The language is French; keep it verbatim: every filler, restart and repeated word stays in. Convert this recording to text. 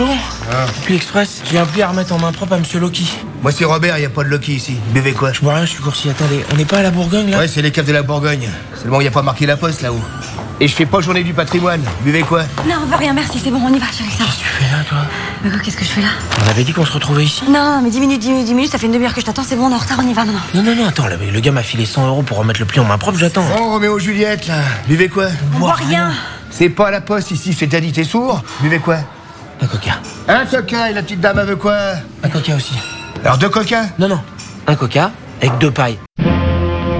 bonjour. Ah. Puis Express, j'ai appelé à remettre en main propre à Monsieur Loki. Moi c'est Robert, y a pas de Loki ici. Buvez quoi? Je bois rien, je suis coursier. Attendez, on n'est pas à la Bourgogne là? Ouais, c'est les caves de la Bourgogne. Seulement y a pas marqué la poste là-haut. Et je fais pas journée du patrimoine. Buvez quoi? Non, on veut rien, merci, c'est bon, on y va, chérie, ça va. Qu'est-ce que tu fais là, toi? Mais quoi, qu'est-ce que je fais là? On avait dit qu'on se retrouvait ici. Non, mais dix minutes, dix minutes, dix minutes, ça fait une demi-heure que je t'attends, c'est bon, on est en retard, on y va, non, non. Non, non, non, attends, le, le gars m'a filé cent euros pour remettre le pli en main propre, j'attends. Oh, Roméo Juliette là. Buvez quoi? On boit rien. C'est pas à la poste ici, c'est dit, t'es sourd? Buvez quoi? Un coca. Un coca, et la petite dame elle veut quoi? Un coca aussi. Alors deux coca? Non, non, un coca avec deux pailles.